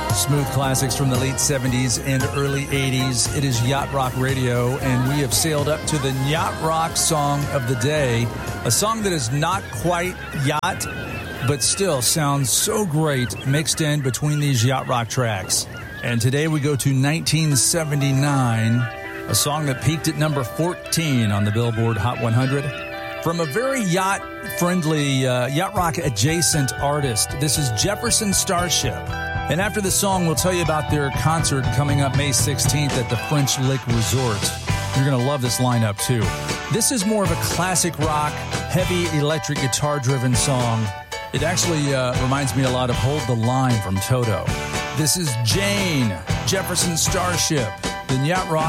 Smooth classics from the late 70s and early 80s. It is Yacht Rock Radio, and we have sailed up to the Yacht Rock song of the day. A song that is not quite yacht, but still sounds so great mixed in between these Yacht Rock tracks. And today we go to 1979, a song that peaked at number 14 on the Billboard Hot 100. From a very yacht-friendly, Yacht Rock adjacent artist. This is Jefferson Starship. And after the song, we'll tell you about their concert coming up May 16th at the French Lick Resort. You're going to love this lineup, too. This is more of a classic rock, heavy electric guitar-driven song. It actually reminds me a lot of Hold the Line from Toto. This is Jane, Jefferson Starship, the Yacht Rock